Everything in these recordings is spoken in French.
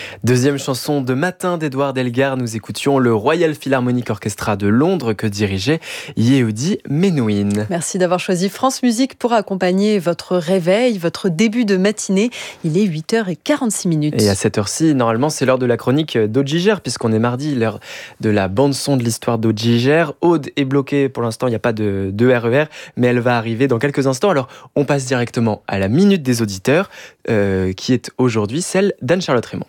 Deuxième chanson de Matin d'Edouard Elgar, nous écoutions le Royal Philharmonic Orchestra de Londres que dirigeait Yehudi Menuhin. Merci d'avoir choisi France Musique pour accompagner votre réveil, votre début de matinée. Il est 8h46. Et à cette heure-ci, normalement, c'est l'heure de la chronique d'Aude-Gigère, puisqu'on est mardi, l'heure de la bande-son de l'histoire d'Aude-Gigère. Aude est bloquée, pour l'instant, il n'y a pas de RER, mais elle va arriver dans quelques instants. Alors, on passe directement à la Minute des auditeurs, qui est aujourd'hui celle d'Anne-Charlotte Raymond.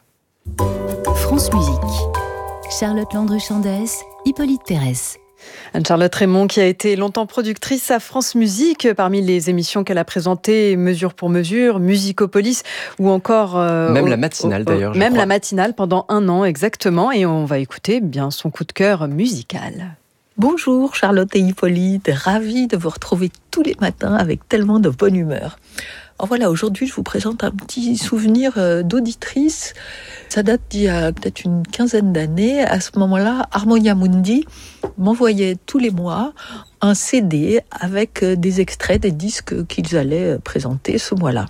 France Musique. Charlotte Landru-Chandès, Hippolyte Pérez. Anne-Charlotte Raymond, qui a été longtemps productrice à France Musique, parmi les émissions qu'elle a présentées, Mesure pour Mesure, Musicopolis, ou encore... Même la matinale d'ailleurs, Même la matinale pendant 1 an, exactement. Et on va écouter bien son coup de cœur musical. Bonjour Charlotte et Hippolyte, ravie de vous retrouver tous les matins avec tellement de bonne humeur. Alors voilà, aujourd'hui je vous présente un petit souvenir d'auditrice. Ça date d'il y a peut-être une quinzaine d'années. À ce moment-là, Harmonia Mundi m'envoyait tous les mois un CD avec des extraits des disques qu'ils allaient présenter ce mois-là.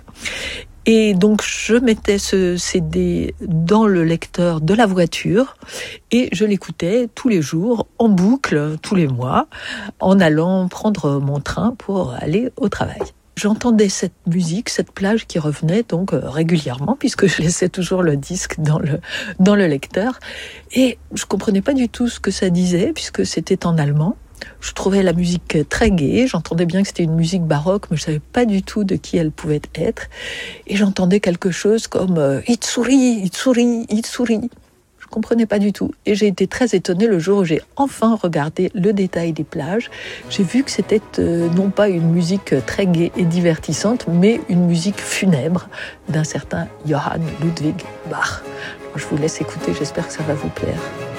Et donc, je mettais ce CD dans le lecteur de la voiture et je l'écoutais tous les jours, en boucle, tous les mois, en allant prendre mon train pour aller au travail. J'entendais cette musique, cette plage qui revenait donc régulièrement, puisque je laissais toujours le disque dans le lecteur. Et je comprenais pas du tout ce que ça disait, puisque c'était en allemand. Je trouvais la musique très gaie, j'entendais bien que c'était une musique baroque, mais je savais pas du tout de qui elle pouvait être. Et j'entendais quelque chose comme Itsuri, Itsuri, Itsuri. Je comprenais pas du tout. Et j'ai été très étonnée le jour où j'ai enfin regardé le détail des plages. J'ai vu que c'était non pas une musique très gaie et divertissante, mais une musique funèbre d'un certain Johann Ludwig Bach. Alors, je vous laisse écouter, j'espère que ça va vous plaire.